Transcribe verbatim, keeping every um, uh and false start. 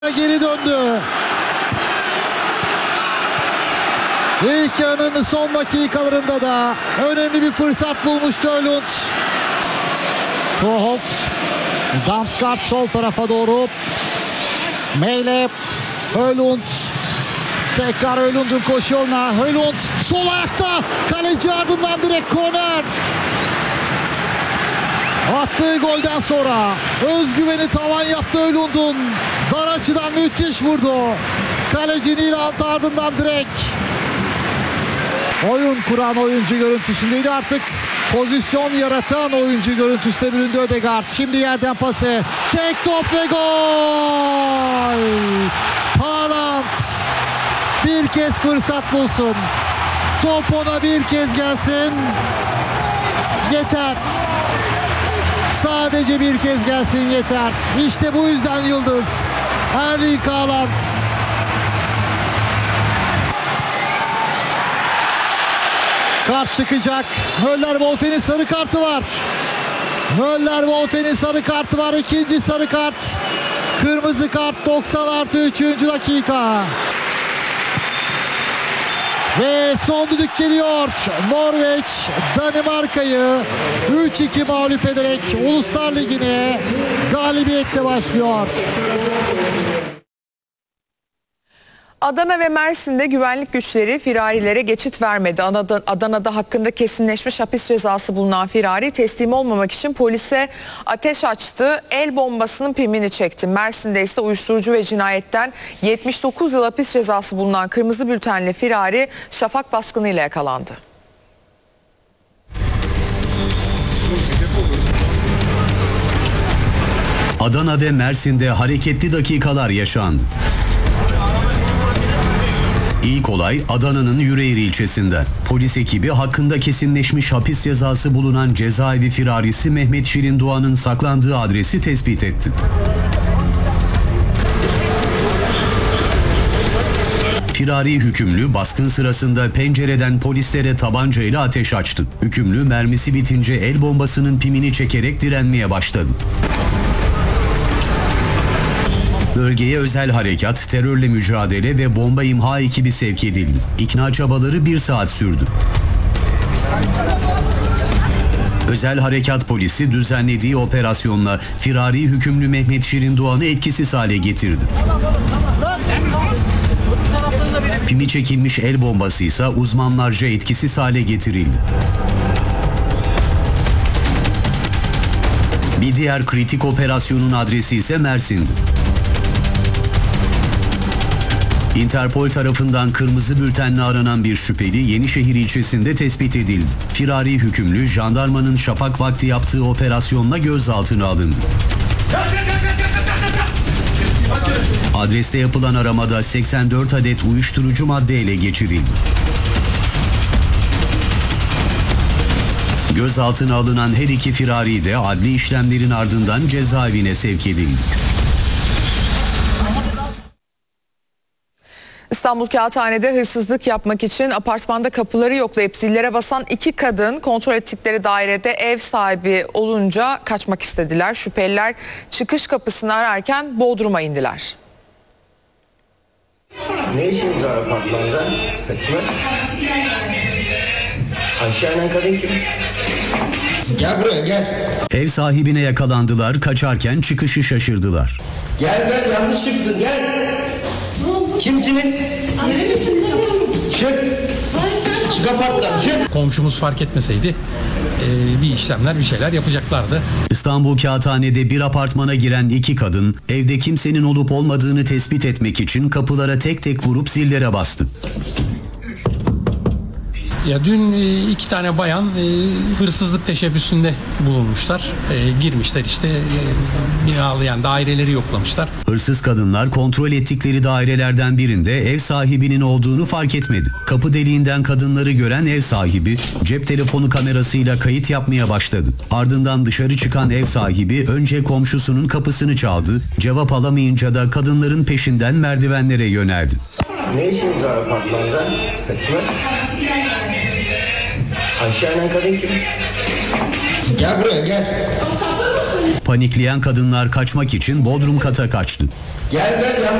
Geri döndü. İlk yarının son dakikalarında da önemli bir fırsat bulmuş Højlund. Froholt, Damsgaard sol tarafa doğru. Meyle, Højlund. Tekrar Højlund'un koşu yoluna. Højlund sol ayakta. Kaleci ardından direkt korner. Attığı golden sonra özgüveni tavan yaptı Højlund'un. Dar açıdan müthiş vurdu. Kaleci Nyland ardından direkt. Oyun kuran oyuncu görüntüsündeydi, artık pozisyon yaratan oyuncu görüntüsüne büründü Ødegaard. Şimdi yerden pası. Tek top ve gol. Haaland bir kez fırsat bulsun. Top ona bir kez gelsin. Yeter. Sadece bir kez gelsin yeter. İşte bu yüzden yıldız. Erling Haaland. Kart çıkacak. Müller-Wolfen'in sarı kartı var. Müller-Wolfen'in sarı kartı var. İkinci sarı kart. Kırmızı kart doksan artı üçüncü dakika. Ve son düdük geliyor. Norveç Danimarka'yı üç iki mağlup ederek Uluslar Ligi'ne galibiyetle başlıyor. Adana ve Mersin'de güvenlik güçleri firarilere geçit vermedi. Adana'da hakkında kesinleşmiş hapis cezası bulunan firari teslim olmamak için polise ateş açtı. El bombasının pimini çekti. Mersin'de ise uyuşturucu ve cinayetten yetmiş dokuz yıl hapis cezası bulunan kırmızı bültenli firari şafak baskınıyla yakalandı. Adana ve Mersin'de hareketli dakikalar yaşandı. İlk olay Adana'nın Yüreğir ilçesinde. Polis ekibi hakkında kesinleşmiş hapis cezası bulunan cezaevi firarisi Mehmet Şirin Doğan'ın saklandığı adresi tespit etti. Firari hükümlü baskın sırasında pencereden polislere tabancayla ateş açtı. Hükümlü mermisi bitince el bombasının pimini çekerek direnmeye başladı. Bölgeye özel harekat, terörle mücadele ve bomba imha ekibi sevk edildi. İkna çabaları bir saat sürdü. Özel harekat polisi düzenlediği operasyonla firari hükümlü Mehmet Şirin Doğan'ı etkisiz hale getirdi. Pimi çekilmiş el bombası ise uzmanlarca etkisiz hale getirildi. Bir diğer kritik operasyonun adresi ise Mersin'di. Interpol tarafından kırmızı bültenle aranan bir şüpheli Yenişehir ilçesinde tespit edildi. Firari hükümlü jandarmanın şafak vakti yaptığı operasyonla gözaltına alındı. Adreste yapılan aramada seksen dört adet uyuşturucu madde ele geçirildi. Gözaltına alınan her iki firari de adli işlemlerin ardından cezaevine sevk edildi. İstanbul Kağıthane'de hırsızlık yapmak için apartmanda kapıları yoklayıp zillere basan iki kadın kontrol ettikleri dairede ev sahibi olunca kaçmak istediler. Şüpheliler çıkış kapısını ararken Bodrum'a indiler. Ne işiniz var apartmanda? Aşağı inen kadın kim? Gel buraya gel. Ev sahibine yakalandılar, kaçarken çıkışı şaşırdılar. Gel gel yanlış çıktın gel. Kimsiniz? Çık. Çık aparttan çık. Komşumuz fark etmeseydi e, bir işlemler bir şeyler yapacaklardı. İstanbul Kağıthane'de bir apartmana giren iki kadın evde kimsenin olup olmadığını tespit etmek için kapılara tek tek vurup zillere bastı. Ya dün e, iki tane bayan e, hırsızlık teşebbüsünde bulunmuşlar. E, girmişler işte e, binalı yani daireleri yoklamışlar. Hırsız kadınlar kontrol ettikleri dairelerden birinde ev sahibinin olduğunu fark etmedi. Kapı deliğinden kadınları gören ev sahibi cep telefonu kamerasıyla kayıt yapmaya başladı. Ardından dışarı çıkan ev sahibi önce komşusunun kapısını çaldı. Cevap alamayınca da kadınların peşinden merdivenlere yöneldi. Ne işiniz var apartmanda? Aşağı inen kadın kim? Gel buraya gel. Panikleyen kadınlar kaçmak için bodrum kata kaçtı. Gel gel yanlış